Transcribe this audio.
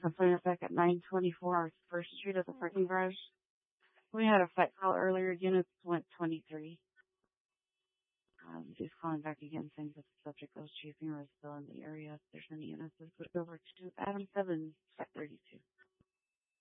I'm putting it back at 924 First Street at the parking garage. We had a fight call earlier. Units went 23. He's calling back again saying that the subject was chasing or is still in the area. If there's any units, let's put it over to Adam 7 at 32.